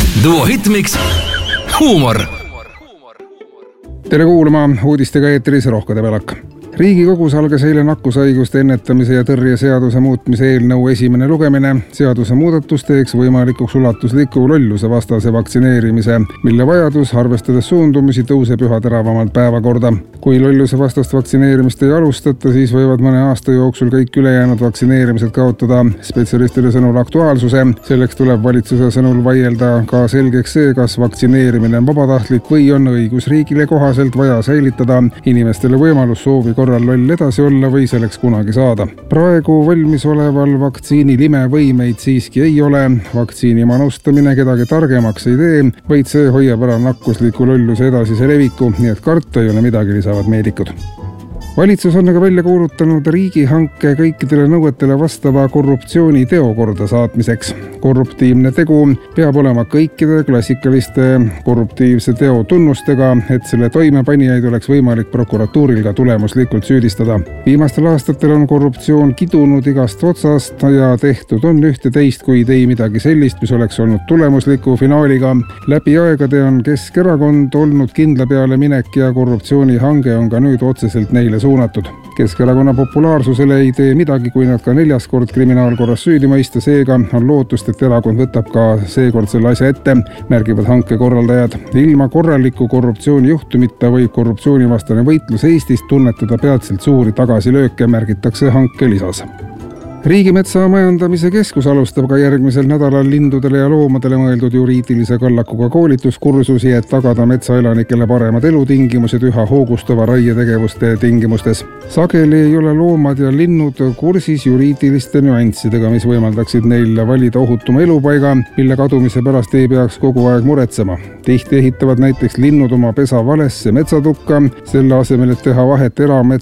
Duo Hitmix huumor. Tere kuulama uudistega eetris Rohkade Pelak. Riigikogus algas eile nakkushaiguste ennetamise ja tõrje seaduse muutmise eelnõu esimene lugemine. Seaduse muudatus teeks võimalikuks ulatusliku lolluse vastase vaktsineerimise, mille vajadus, arvestades suundumisi, tõuseb üha teravamalt päevakorda. Kui lolluse vastast vaktsineerimist ei alustata, siis võivad mõne aasta jooksul kõik ülejäänud vaktsineerimised kaotada spetsialistide sõnul aktuaalsuse. Selleks tuleb valitsuse sõnul vaielda ka selgeks see, kas vaktsineerimine on vabatahtlik või on õigusriigile kohaselt vaja säilitada inimestele võimalus soovi korral loll edasi olla või selleks kunagi saada. Praegu valmis oleval vaktsiinil imevõimeid siiski ei ole. Vaktsiini manustamine kedagi targemaks ei tee, vaid see hoiab ära nakkusliku lolluse edasise leviku, nii et karta ei ole midagi, lisavad meedikud. Valitsus on aga välja kuulutanud riigihanke kõikidele nõuetele vastava korruptsiooni teo korda saatmiseks. Korruptiivne tegu peab olema kõikide klassikaliste korruptiivse teo tunnustega, et selle toimepanijaid oleks võimalik prokuratuuril ka tulemuslikult süüdistada. Viimastel aastatel on korruptsioon kidunud igast otsast ja tehtud on ühte teist, kuid ei midagi sellist, mis oleks olnud tulemusliku finaaliga. Läbi aegade on Keskerakond olnud kindla peale minek ja korruptsioonihange on ka nüüd otseselt neile suunatud. Keskerakonna populaarsusele ei tee midagi, kui nad ka 4. kord kriminaalkorras süüdi mõista, seega on lootust, et erakond võtab ka seekord selle asja ette, märgivad hanke korraldajad. Ilma korraliku korruptsioonijuhtumita võib korruptsioonivastane võitlus Eestis tunnetada peatselt suuri tagasilööke, märgitakse hanke lisas. Riigimetsa majandamise keskus alustab ka järgmisel nädalal lindudele ja loomadele mõeldud juriidilise kallakuga koolituskursusi, et tagada metsaelanikele paremad elutingimused üha hoogustava raietegevuste tingimustes. Sageli ei ole loomad ja linnud kursis juriidiliste nüanssidega, mis võimaldaksid neil valida ohutuma elupaiga, mille kadumise pärast ei peaks kogu aeg muretsema. Tihti ehitavad näiteks linnud oma pesa valesse metsatukka, selle asemel, et teha vahet